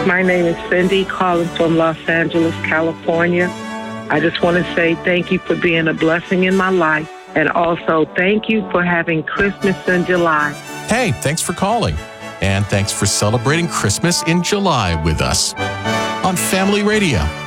My name is Cindy, calling from Los Angeles, California. I just want to say thank you for being a blessing in my life. And also, thank you for having Christmas in July. Hey, thanks for calling. And thanks for celebrating Christmas in July with us on Family Radio.